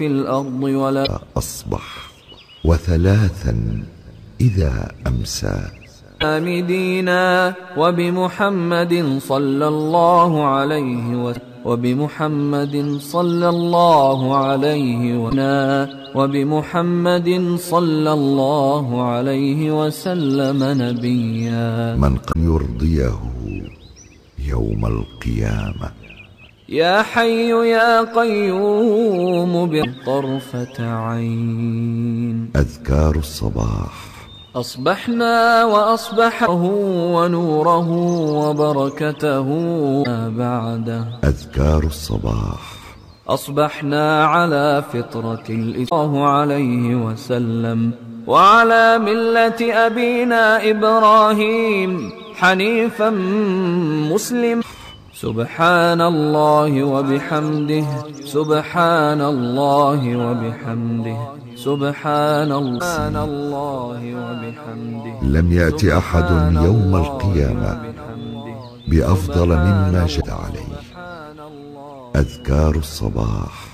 في الأرض ولا أصبح وثلاثا إذا أمسى حامدينا وبمحمد صلى الله عليه وسلم وبمحمد صلى الله عليه وبمحمد صلى الله عليه وسلم نبيا من يرضيه يوم القيامة. يا حي يا قيوم بطرفة عين. أذكار الصباح. أصبحنا وأصبحه ونوره وبركته ما بعده. أذكار الصباح. أصبحنا على فطرة الله عليه وسلم وعلى ملة أبينا إبراهيم حنيفا مسلم. سبحان الله وبحمده سبحان الله وبحمده سبحان الله وبحمده. لم يأتي أحد يوم القيامة بأفضل مما جاء عليه. أذكار الصباح.